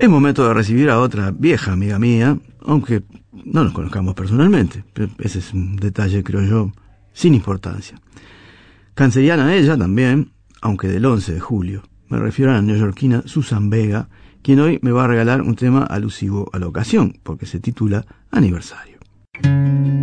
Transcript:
Es momento de recibir a otra vieja amiga mía, aunque no nos conozcamos personalmente. Ese es un detalle, creo yo, sin importancia. Canceriana ella también, aunque del 11 de julio. Me refiero a la neoyorquina Susan Vega, quien hoy me va a regalar un tema alusivo a la ocasión, porque se titula Aniversario.